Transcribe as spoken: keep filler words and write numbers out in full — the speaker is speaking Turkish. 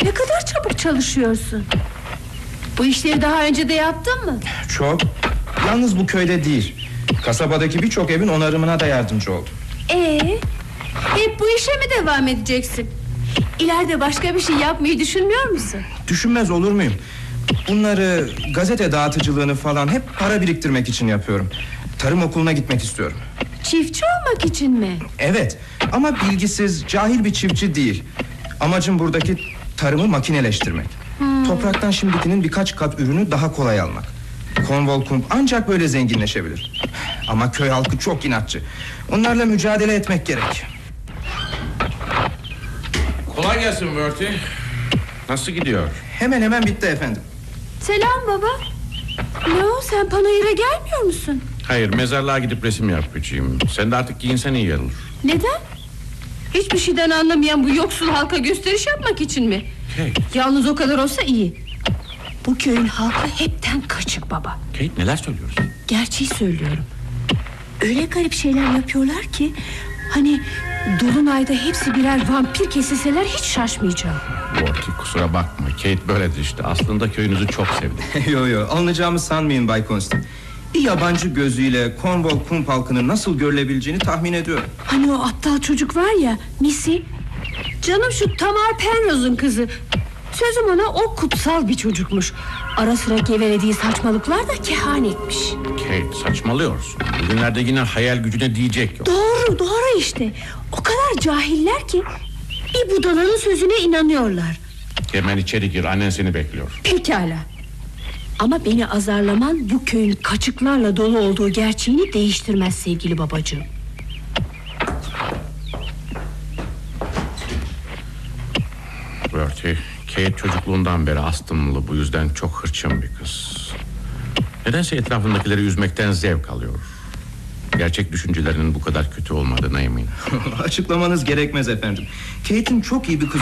Ne kadar çabuk çalışıyorsun. Bu işleri daha önce de yaptın mı? Çok. Yalnız bu köyde değil, kasabadaki birçok evin onarımına da yardımcı oldum. Ee, hep bu işe mi devam edeceksin? İleride başka bir şey yapmayı düşünmüyor musun? Düşünmez olur muyum? Bunları, gazete dağıtıcılığını falan hep para biriktirmek için yapıyorum. Tarım okuluna gitmek istiyorum. Çiftçi olmak için mi? Evet, ama bilgisiz, cahil bir çiftçi değil. Amacım buradaki tarımı makineleştirmek. hmm. Topraktan şimdikinin birkaç kat ürünü daha kolay almak. Cornwall Kump ancak böyle zenginleşebilir. Ama köy halkı çok inatçı. Onlarla mücadele etmek gerek. Kolay gelsin Bertie. Nasıl gidiyor? Hemen hemen bitti efendim. Selam baba. Ne o, sen panayıra gelmiyor musun? Hayır, mezarlığa gidip resim yapacağım. Sen de artık giyinsen iyi olur. Neden? Hiçbir şeyden anlamayan bu yoksul halka gösteriş yapmak için mi? Kate. Yalnız o kadar olsa iyi. Bu köyün halkı hepten kaçık baba. Kate, neler söylüyorsun? Gerçeği söylüyorum. Öyle garip şeyler yapıyorlar ki, hani dolunayda hepsi birer vampir kesilseler hiç şaşmayacağım. Bertie, kusura bakma, Kate böyledir işte. Aslında köyünüzü çok sevdim. Yo yo, alınacağımı sanmayın Bay Constant. Bir yabancı gözüyle Cornwall Kump halkının nasıl görülebileceğini tahmin ediyorum. Hani o aptal çocuk var ya, Missy. Canım şu Tamar Penrose'un kızı. Sözüm ona, o kutsal bir çocukmuş. Ara sıra gevelediği saçmalıklar da kehanetmiş. Kate, saçmalıyorsun. Bugünlerde yine hayal gücüne diyecek yok. Doğru doğru işte. O kadar cahiller ki bir budalanın sözüne inanıyorlar. Hemen içeri gir, annen seni bekliyor. Pekala. Ama beni azarlaman bu köyün kaçıklarla dolu olduğu gerçeğini değiştirmez sevgili babacığım. Bertie, Kate çocukluğundan beri astımlı, bu yüzden çok hırçın bir kız. Nedense etrafındakileri üzmekten zevk alıyor. Gerçek düşüncelerinin bu kadar kötü olmadığına eminim. Açıklamanız gerekmez efendim. Kate'in çok iyi bir kız